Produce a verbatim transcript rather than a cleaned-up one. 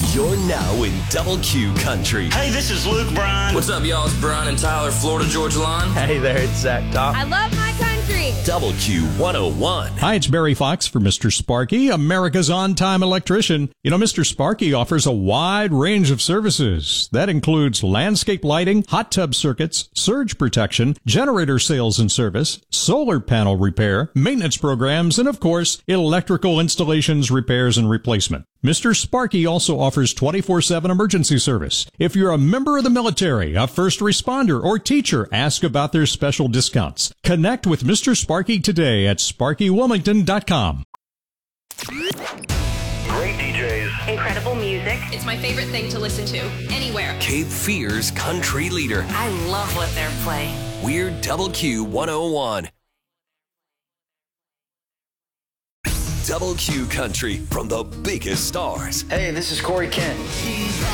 You're now in Double Q Country. Hey, this is Luke Bryan. What's up, y'all? It's Brian and Tyler, Florida Georgia Line. Hey there, it's Zach Top. I love my country. Double Q one oh one. Hi, it's Barry Fox for Mister Sparky, America's on-time electrician. You know, Mister Sparky offers a wide range of services. That includes landscape lighting, hot tub circuits, surge protection, generator sales and service, solar panel repair, maintenance programs, and of course, electrical installations, repairs, and replacement. Mister Sparky also offers twenty-four seven emergency service. If you're a member of the military, a first responder, or teacher, ask about their special discounts. Connect with Mister Sparky today at sparky wilmington dot com. Great D Js. Incredible music. It's my favorite thing to listen to anywhere. Cape Fear's country leader. I love what they're playing. We're Double Q one oh one. Double Q Country from the biggest stars. Hey, this is Corey Kent.